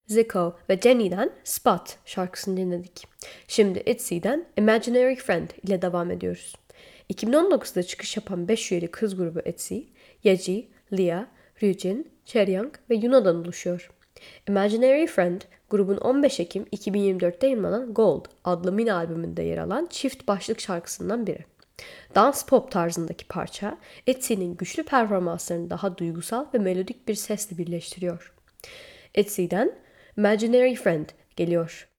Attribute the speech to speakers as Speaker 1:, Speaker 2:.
Speaker 1: Zico ve Jenny'den Spot şarkısını dinledik. Şimdi Itzy'den Imaginary Friend ile devam ediyoruz. 2019'da çıkış yapan 5 üyeli kız grubu Itzy, Yeji, Lia, Ryujin, Chaeryeong ve Yuna'dan oluşuyor. Imaginary Friend, grubun 15 Ekim 2024'te yayınlanan Gold adlı mini albümünde yer alan çift başlık şarkısından biri. Dance pop tarzındaki parça, Itzy'nin güçlü performanslarını daha duygusal ve melodik bir sesle birleştiriyor. Itzy'den Imaginary Friend geliyor.